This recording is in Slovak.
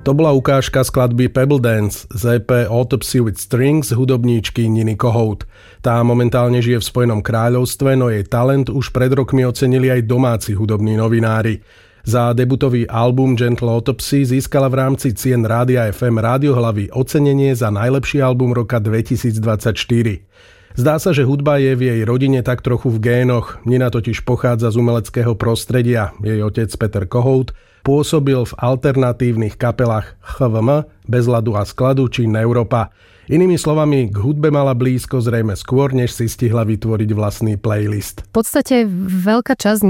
To bola ukážka skladby Pebble Dance z EP Autopsy with Strings hudobníčky Niny Kohout. Tá momentálne žije v Spojenom kráľovstve, no jej talent už pred rokmi ocenili aj domáci hudobní novinári. Za debutový album Gentle Autopsy získala v rámci cien Rádia FM Rádiohlavy ocenenie za najlepší album roka 2024. Zdá sa, že hudba je v jej rodine tak trochu v génoch. Nina totiž pochádza z umeleckého prostredia. Jej otec Peter Kohout pôsobil v alternatívnych kapelách HVM, Bez ľadu a skladu či Neuropa. Inými slovami, k hudbe mala blízko zrejme skôr, než si stihla vytvoriť vlastný playlist. V podstate veľká časť